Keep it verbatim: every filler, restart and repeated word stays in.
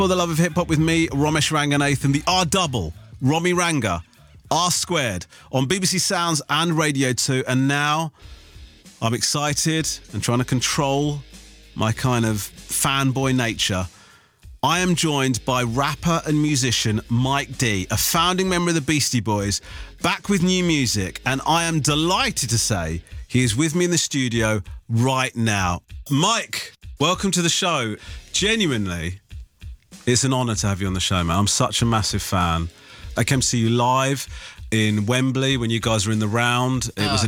For the Love of Hip Hop with me, Romesh Ranganathan, the R double, Romy Ranga, R squared, on B B C Sounds and Radio two. And now I'm excited and trying to control my kind of fanboy nature. I am joined by rapper and musician Mike D, a founding member of the Beastie Boys, back with new music, and I am delighted to say he is with me in the studio right now. Mike, welcome to the show. Genuinely, it's an honour to have you on the show, man. I'm such a massive fan. I came to see you live in Wembley when you guys were in the round. It was